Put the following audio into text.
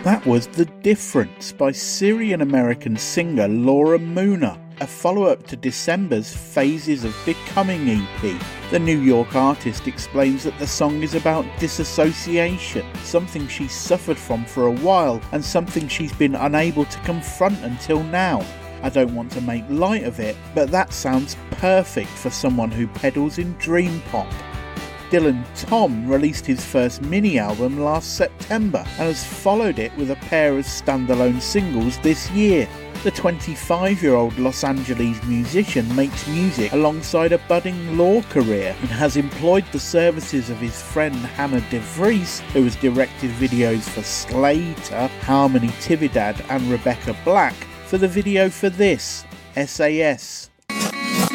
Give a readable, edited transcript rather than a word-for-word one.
That was The Difference by Syrian-American singer Laura Mooner, a follow-up to December's Phases of Becoming EP. The New York artist explains that the song is about disassociation, something she's suffered from for a while and something she's been unable to confront until now. I don't want to make light of it, but that sounds perfect for someone who pedals in dream pop. Dylan Tom released his first mini-album last September and has followed it with a pair of standalone singles this year. The 25-year-old Los Angeles musician makes music alongside a budding law career and has employed the services of his friend Hannah DeVries, who has directed videos for Slater, Harmony Tividad and Rebecca Black, for the video for this, SAS.